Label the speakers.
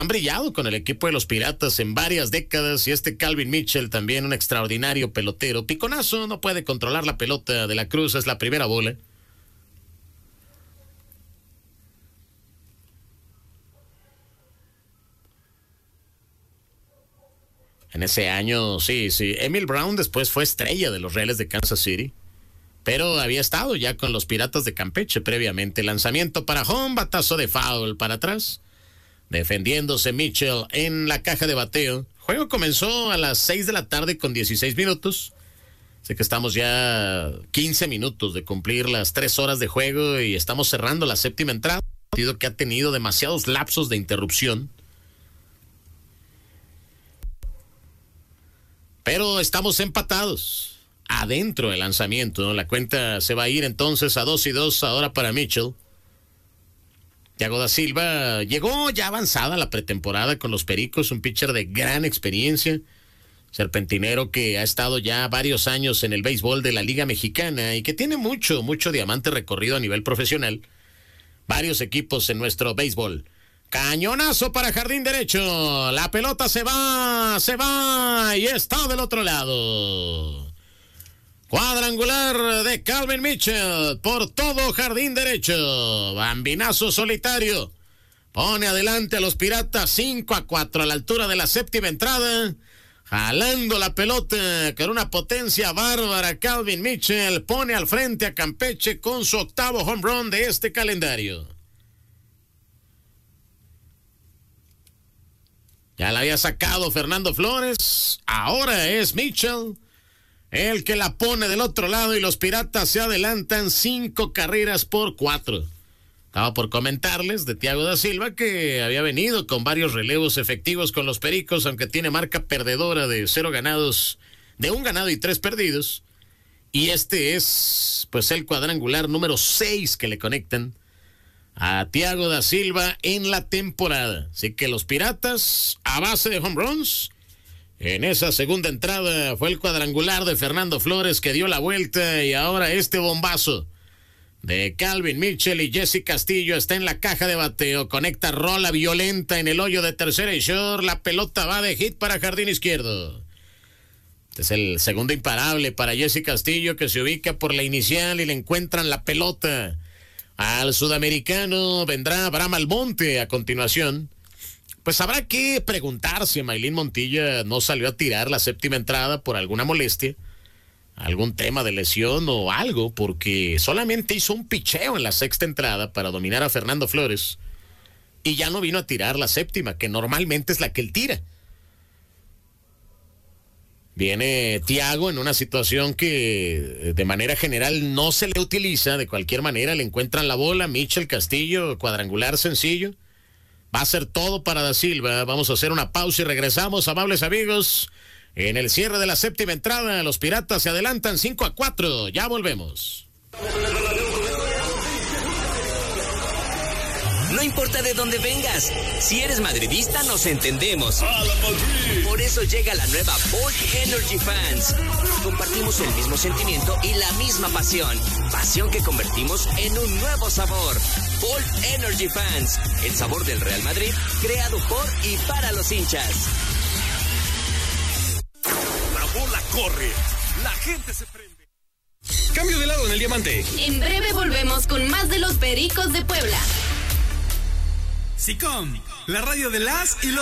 Speaker 1: han brillado con el equipo de los Piratas en varias décadas, y Calvin Mitchell también un extraordinario pelotero. Piconazo, no puede controlar la pelota de la Cruz, es la primera bola. En ese año, sí. Emil Brown después fue estrella de los Reales de Kansas City, pero había estado ya con los Piratas de Campeche previamente. Lanzamiento para home, batazo de foul para atrás. Defendiéndose Mitchell en la caja de bateo. El juego comenzó a las 6 de la tarde con 16 minutos. Sé que estamos ya 15 minutos de cumplir las 3 horas de juego y estamos cerrando la séptima entrada. Un partido que ha tenido demasiados lapsos de interrupción. Pero estamos empatados. Adentro del lanzamiento. La cuenta se va a ir entonces a 2-2 ahora para Mitchell. Thiago da Silva llegó ya avanzada la pretemporada con los Pericos, un pitcher de gran experiencia. Serpentinero que ha estado ya varios años en el béisbol de la Liga Mexicana y que tiene mucho diamante recorrido a nivel profesional. Varios equipos en nuestro béisbol. Cañonazo para jardín derecho. La pelota se va y está del otro lado. Cuadrangular de Calvin Mitchell por todo jardín derecho. Bambinazo solitario. Pone adelante a los Piratas 5-4 a la altura de la séptima entrada. Jalando la pelota con una potencia bárbara. Calvin Mitchell pone al frente a Campeche con su octavo home run de este calendario. Ya la había sacado Fernando Flores. Ahora es Mitchell el que la pone del otro lado y los Piratas se adelantan 5-4. Estaba por comentarles de Thiago da Silva que había venido con varios relevos efectivos con los Pericos, aunque tiene marca perdedora de 0 ganados, de 1 ganado y 3 perdidos. Y este es pues el cuadrangular número 6 que le conectan a Thiago da Silva en la temporada. Así que los Piratas a base de home runs. En esa segunda entrada fue el cuadrangular de Fernando Flores que dio la vuelta y ahora este bombazo de Calvin Mitchell y Jesse Castillo está en la caja de bateo. Conecta rola violenta en el hoyo de tercera y short. La pelota va de hit para jardín izquierdo. Este es el segundo imparable para Jesse Castillo que se ubica por la inicial y le encuentran la pelota al sudamericano. Vendrá Abraham Almonte a continuación. Pues habrá que preguntar si Maylin Montilla no salió a tirar la séptima entrada por alguna molestia, algún tema de lesión o algo, porque solamente hizo un picheo en la sexta entrada para dominar a Fernando Flores y ya no vino a tirar la séptima, que normalmente es la que él tira. Viene Thiago en una situación que de manera general no se le utiliza de cualquier manera. Le encuentran la bola, Mitchell, Castillo, cuadrangular sencillo. Va a ser todo para da Silva. Vamos a hacer una pausa y regresamos, amables amigos. En el cierre de la séptima entrada, los Piratas se adelantan 5-4. Ya volvemos.
Speaker 2: No importa de dónde vengas, si eres madridista nos entendemos. Por eso llega la nueva Volt Energy Fans. Compartimos el mismo sentimiento y la misma pasión. Pasión que convertimos en un nuevo sabor. Volt Energy Fans, el sabor del Real Madrid, creado por y para los hinchas.
Speaker 3: La bola corre, la gente se prende. Cambio de lado en el diamante.
Speaker 4: En breve volvemos con más de los Pericos de Puebla.
Speaker 5: SICOM, la radio de las y los